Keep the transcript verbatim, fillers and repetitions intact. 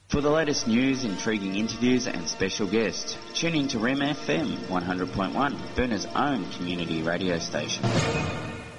For the latest news, intriguing interviews and special guests, tune in to R E M F M one hundred point one, Burner's own community radio station.